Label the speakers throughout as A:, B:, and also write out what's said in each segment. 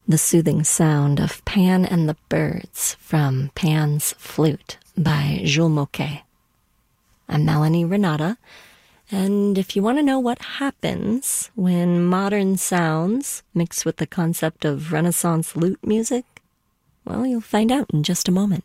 A: The soothing sound of Pan and the Birds from Pan's Flute by Jules Moquet. I'm Melanie Renata, and if you want to know what happens when modern sounds mix with the concept of Renaissance lute music, well, you'll find out in just a moment.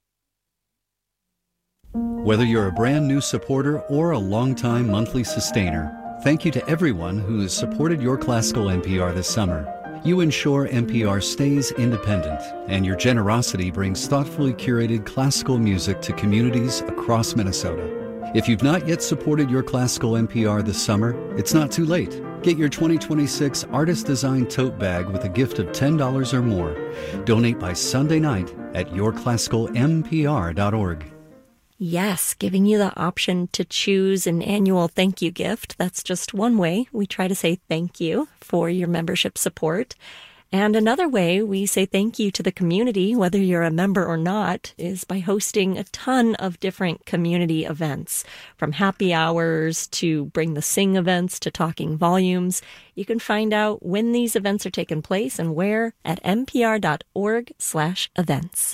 B: Whether you're a brand new supporter or a longtime monthly sustainer, thank you to everyone who has supported Your Classical NPR this summer. You ensure NPR stays independent, and your generosity brings thoughtfully curated classical music to communities across Minnesota. If you've not yet supported Your Classical NPR this summer, it's not too late. Get your 2026 artist-designed tote bag with a gift of $10 or more. Donate by Sunday night at yourclassicalmpr.org.
A: Yes, giving you the option to choose an annual thank you gift. That's just one way we try to say thank you for your membership support. And another way we say thank you to the community, whether you're a member or not, is by hosting a ton of different community events, from happy hours to Bring the Sing events to Talking Volumes. You can find out when these events are taking place and where at npr.org/events.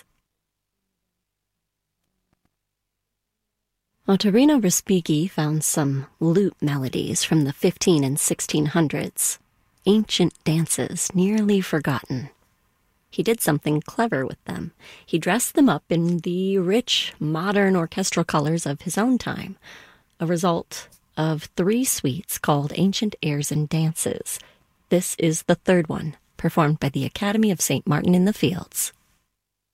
A: Ottorino Respighi found some lute melodies from the 15 and 1600s, ancient dances nearly forgotten. He did something clever with them. He dressed them up in the rich, modern orchestral colors of his own time, a result of 3 suites called Ancient Airs and Dances. This is the third one, performed by the Academy of St. Martin in the Fields.